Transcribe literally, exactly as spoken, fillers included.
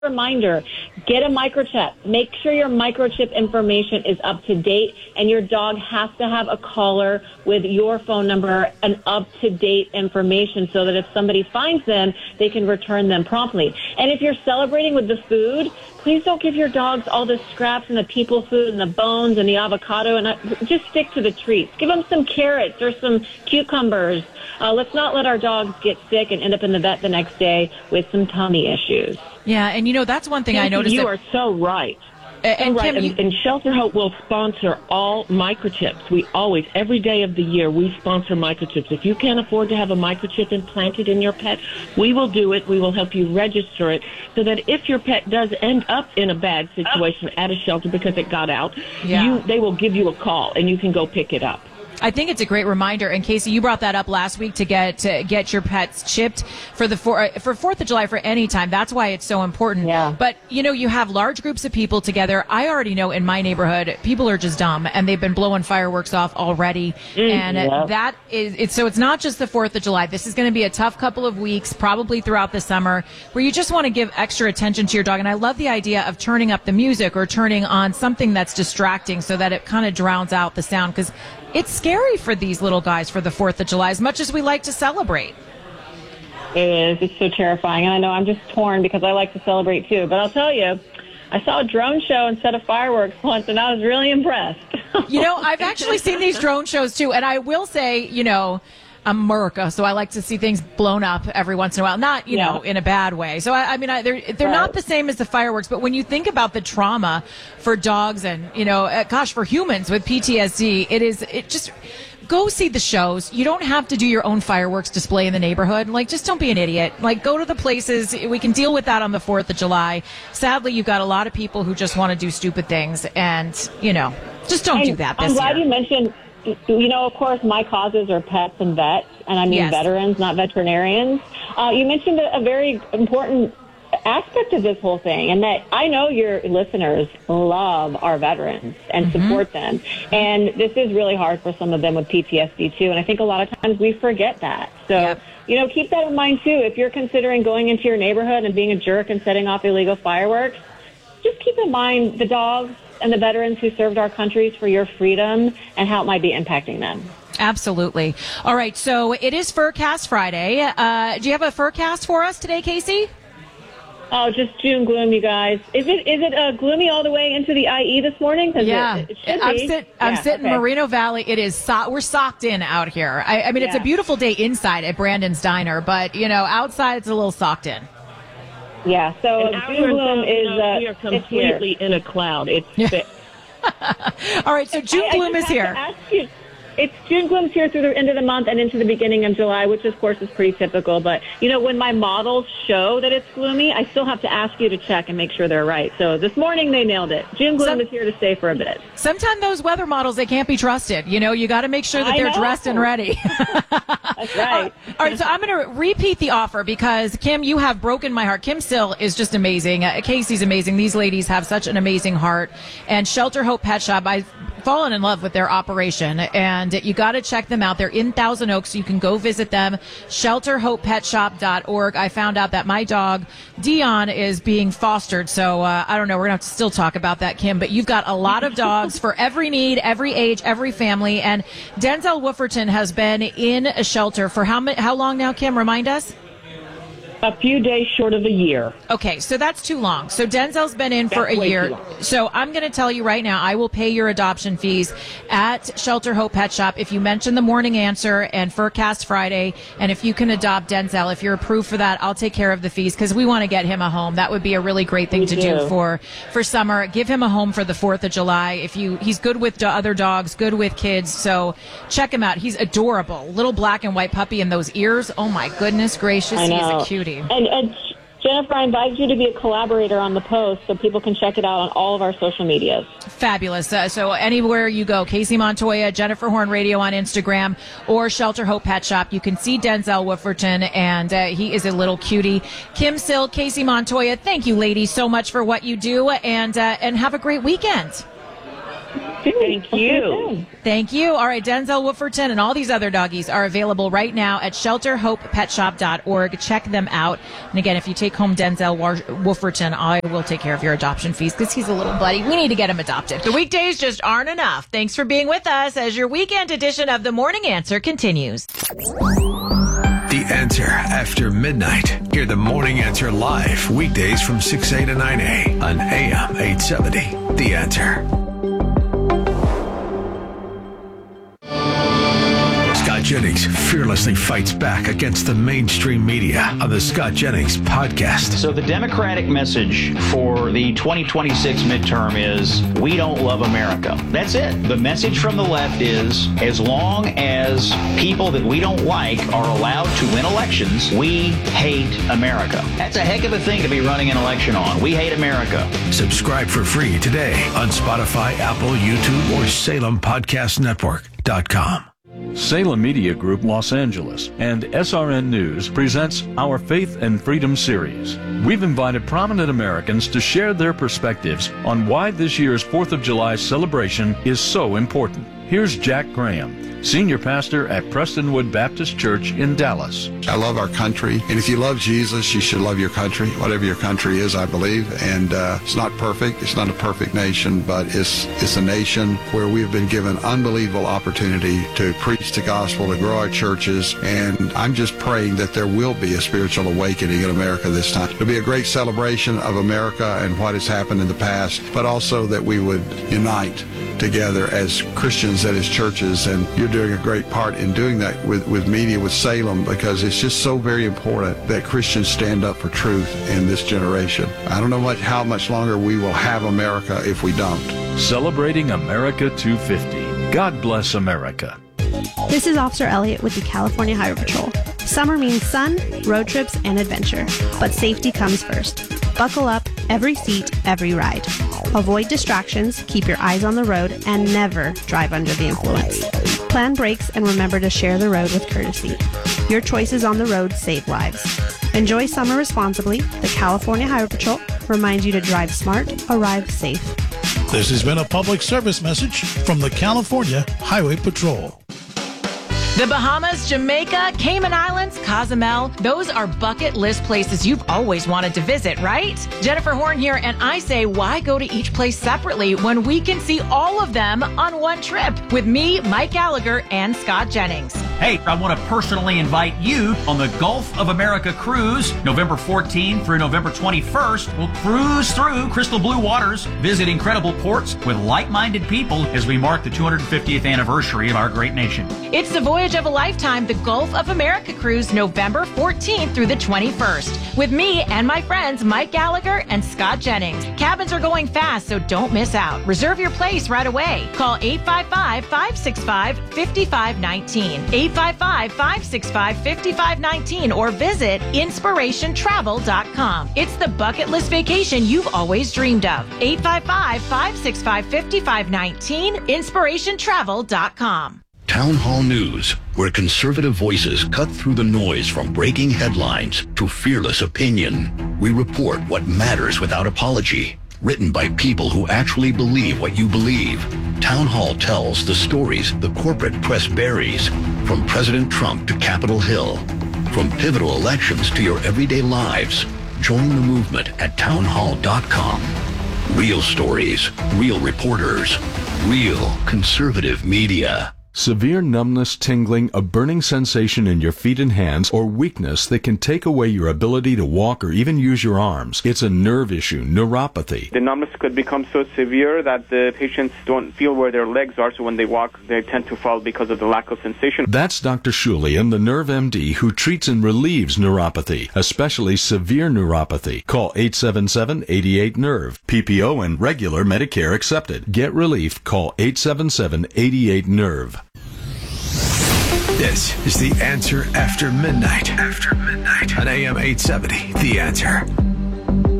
Reminder, get a microchip. Make sure your microchip information is up to date, and your dog has to have a collar with your phone number and up-to-date information so that if somebody finds them, they can return them promptly. And if you're celebrating with the food, please don't give your dogs all the scraps and the people food and the bones and the avocado, and uh, just stick to the treats. Give them some carrots or some cucumbers. Uh, let's not let our dogs get sick and end up in the vet the next day with some tummy issues. Yeah, and you know, that's one thing Nancy, I noticed. You that, are so right. Uh, and so right. Kim, you, and, and Shelter Hope will sponsor all microchips. We always, every day of the year, we sponsor microchips. If you can't afford to have a microchip implanted in your pet, we will do it. We will help you register it so that if your pet does end up in a bad situation at a shelter because it got out, yeah. you they will give you a call and you can go pick it up. I think it's a great reminder. And Casey, you brought that up last week to get to get your pets chipped for the for for Fourth of July for any time. That's why it's so important. Yeah. But you know, you have large groups of people together. I already know in my neighborhood, people are just dumb and they've been blowing fireworks off already. Mm, and yeah. that is it's so it's not just the Fourth of July. This is going to be a tough couple of weeks, probably throughout the summer, where you just want to give extra attention to your dog. And I love the idea of turning up the music or turning on something that's distracting so that it kind of drowns out the sound, because it's scary for these little guys for the Fourth of July, as much as we like to celebrate. It is. It's so terrifying. And I know I'm just torn because I like to celebrate too. But I'll tell you, I saw a drone show instead of fireworks once, and I was really impressed. You know, I've actually seen these drone shows too. And I will say, you know, I'm America, so I like to see things blown up every once in a while. Not, you yeah. know, in a bad way. So, I, I mean, I, they're they're right. not the same as the fireworks. But when you think about the trauma for dogs and, you know, uh, gosh, for humans with P T S D, it is, it just... Go see the shows. You don't have to do your own fireworks display in the neighborhood. Like, just don't be an idiot. Like, go to the places. We can deal with that on the Fourth of July. Sadly, you've got a lot of people who just want to do stupid things. And, you know, just don't and do that this I'm glad year. you mentioned, you know, of course, my causes are pets and vets. And I mean yes. veterans, not veterinarians. Uh, you mentioned a, a very important aspect of this whole thing, and that I know your listeners love our veterans and mm-hmm. support them, and this is really hard for some of them with P T S D too, and I think a lot of times we forget that. So yep. you know, keep that in mind too. If you're considering going into your neighborhood and being a jerk and setting off illegal fireworks, just keep in mind the dogs and the veterans who served our countries for your freedom and how it might be impacting them. Absolutely. All right, so it is Furcast Friday. Uh, do you have a Furcast for us today, Casey? Oh, just June gloom, you guys. Is it is it uh, gloomy all the way into the I E this morning? Yeah, it, it should I'm, be. sit, I'm yeah, sitting okay. Moreno Valley. It is so, we're socked in out here. I, I mean, it's yeah. a beautiful day inside at Brandon's Diner, but you know, outside it's a little socked in. Yeah. So and June gloom is uh, we are completely in a cloud. It's fit. All right, so June I, gloom I is here. Ask you, it's June gloom's here through the end of the month and into the beginning of July, which of course is pretty typical. But, you know, when my models show that it's gloomy, I still have to ask you to check and make sure they're right. So this morning they nailed it. June gloom Some, is here to stay for a bit. Sometimes those weather models, they can't be trusted. You know, you got to make sure that I they're know. dressed and ready. That's right. All right, so I'm going to repeat the offer because, Kim, you have broken my heart. Kim Still is just amazing. Uh, Casey's amazing. These ladies have such an amazing heart. And Shelter Hope Pet Shop, I've fallen in love with their operation, and you got to check them out. They're in Thousand Oaks, so you can go visit them, shelter hope pet shop dot org. I found out that my dog, Dion, is being fostered, so uh, I don't know. We're going to have to still talk about that, Kim, but you've got a lot of dogs for every need, every age, every family, and Denzel Wooferton has been in a shelter for how, how long now, Kim? Remind us. A few days short of a year. Okay, so that's too long. So Denzel's been in for That's a way year. too long. So I'm going to tell you right now, I will pay your adoption fees at Shelter Hope Pet Shop if you mention the Morning Answer and Furcast Friday. And if you can adopt Denzel, if you're approved for that, I'll take care of the fees because we want to get him a home. That would be a really great thing We to do. do for for summer. Give him a home for the Fourth of July. If you, he's good with do- other dogs, good with kids. So check him out. He's adorable, little black and white puppy, and those ears. Oh my goodness gracious, I know. he's a cutie. And, and Jennifer, I invite you to be a collaborator on the post so people can check it out on all of our social medias. Fabulous. Uh, so anywhere you go, Casey Montoya, Jennifer Horn Radio on Instagram, or Shelter Hope Pet Shop, you can see Denzel Wooferton, and uh, he is a little cutie. Kim Still, Casey Montoya, thank you, ladies, so much for what you do, and uh, and have a great weekend. Thank you. Thank you. All right, Denzel Wooferton and all these other doggies are available right now at shelter hope pet shop dot org. Check them out. And again, if you take home Denzel Wooferton, I will take care of your adoption fees because he's a little buddy. We need to get him adopted. The weekdays just aren't enough. Thanks for being with us as your weekend edition of The Morning Answer continues. The Answer after midnight. Hear The Morning Answer live weekdays from six A to nine A on A M eight seventy. The Answer. Scott Jennings fearlessly fights back against the mainstream media on the Scott Jennings podcast. So the Democratic message for the twenty twenty-six midterm is, we don't love America. That's it. The message from the left is, as long as people that we don't like are allowed to win elections, we hate America. That's a heck of a thing to be running an election on. We hate America. Subscribe for free today on Spotify, Apple, YouTube, or Salem Podcast Network dot com. Salem Media Group Los Angeles and S R N News presents our Faith and Freedom series. We've invited prominent Americans to share their perspectives on why this year's fourth of July celebration is so important. Here's Jack Graham, senior pastor at Prestonwood Baptist Church in Dallas. I love our country, and if you love Jesus, you should love your country, whatever your country is, I believe. And uh, it's not perfect. It's not a perfect nation, but it's it's a nation where we've been given unbelievable opportunity to preach the gospel, to grow our churches, and I'm just praying that there will be a spiritual awakening in America this time. It'll be a great celebration of America and what has happened in the past, but also that we would unite together as Christians and as churches, and you're doing a great part in doing that with, with media, with Salem, because it's just so very important that Christians stand up for truth in this generation. I don't know much how much longer we will have America if we don't. Celebrating America two fifty. God bless America. This is Officer Elliott with the California Highway Patrol. Summer means sun, road trips, and adventure, but safety comes first. Buckle up, every seat, every ride. Avoid distractions, keep your eyes on the road, and never drive under the influence. Plan brakes and remember to share the road with courtesy. Your choices on the road save lives. Enjoy summer responsibly. The California Highway Patrol reminds you to drive smart, arrive safe. This has been a public service message from the California Highway Patrol. The Bahamas, Jamaica, Cayman Islands, Cozumel, those are bucket list places you've always wanted to visit, right? Jennifer Horn here, and I say, why go to each place separately when we can see all of them on one trip with me, Mike Gallagher, and Scott Jennings? Hey, I want to personally invite you on the Gulf of America cruise, November fourteenth through November twenty-first. We'll cruise through crystal blue waters, visit incredible ports with like-minded people as we mark the two hundred fiftieth anniversary of our great nation. It's the voyage of a lifetime, the Gulf of America cruise, November fourteenth through the twenty-first, with me and my friends Mike Gallagher and Scott Jennings. Cabins are going fast, so don't miss out. Reserve your place right away. Call eight five five, five six five, five five one nine, eight five five, five six five, five five one nine, or visit inspiration travel dot com. It's the bucket list vacation you've always dreamed of. eight five five, five six five, five five one nine, inspiration travel dot com. Town Hall News, where conservative voices cut through the noise from breaking headlines to fearless opinion. We report what matters without apology. Written by people who actually believe what you believe. Town Hall tells the stories the corporate press buries, from President Trump to Capitol Hill, from pivotal elections to your everyday lives. Join the movement at town hall dot com. Real stories, real reporters, real conservative media. Severe numbness, tingling, a burning sensation in your feet and hands, or weakness that can take away your ability to walk or even use your arms. It's a nerve issue, neuropathy. The numbness could become so severe that the patients don't feel where their legs are, so when they walk, they tend to fall because of the lack of sensation. That's Doctor Shulian, the Nerve M D, who treats and relieves neuropathy, especially severe neuropathy. Call eight seven seven, eight eight, nerve. P P O and regular Medicare accepted. Get relief. Call eight seven seven, eight eight, nerve. This is The Answer After Midnight. After Midnight on A M eight seventy. The Answer.